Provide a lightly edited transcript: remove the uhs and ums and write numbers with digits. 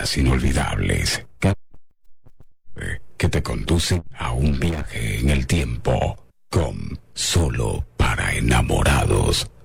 historias inolvidables que te conducen a un viaje en el tiempo con Solo para Enamorados.